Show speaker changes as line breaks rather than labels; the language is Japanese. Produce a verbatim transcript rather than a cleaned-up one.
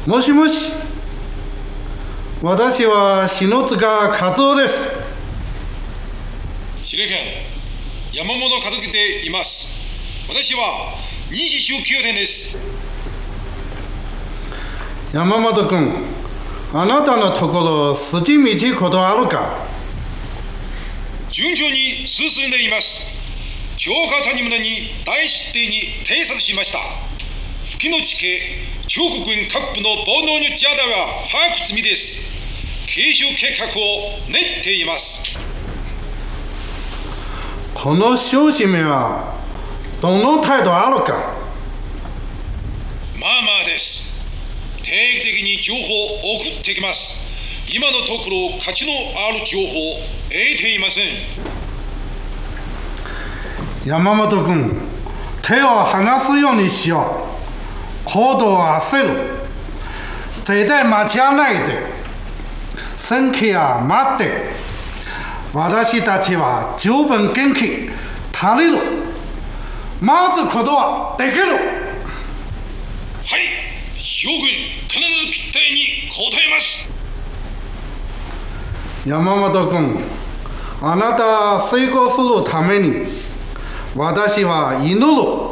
もしもし、私は篠塚和夫です。
司令官、山本和樹でいます。私はにじじゅうきゅうてんです。
山本君、あなたのところ筋道ことあるか？
順調に進んでいます。超過谷村に大指定に偵察しました。付近の地形、中国軍各部の暴動のジャダは把握済みです。継承計画を練っています。
この小姫はどの態度あるか？
まあまあです。定期的に情報を送ってきます。今のところ価値のある情報を得ていません。
山本君、手を離すようにしよう。行動を焦る。絶対待ち合わないで。戦機は待って。私たちは十分元気足りる。待つことはできる。
はい、将軍必ず期待に応えます。
山本君、あなた成功するために私は祈る。